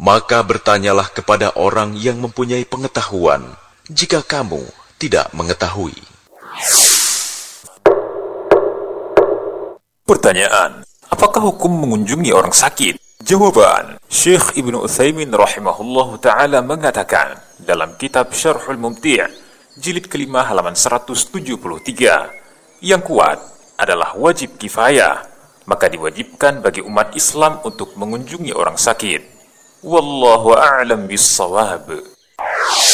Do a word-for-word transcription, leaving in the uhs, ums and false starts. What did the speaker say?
Maka bertanyalah kepada orang yang mempunyai pengetahuan, jika kamu tidak mengetahui. Pertanyaan, apakah hukum mengunjungi orang sakit? Jawaban, Syekh Ibnu Utsaimin rahimahullah ta'ala mengatakan dalam kitab Syarhul Mumti' jilid kelima halaman seratus tujuh puluh tiga, yang kuat adalah wajib kifayah, maka diwajibkan bagi umat Islam untuk mengunjungi orang sakit. Wallahu a'lam bis-shawab.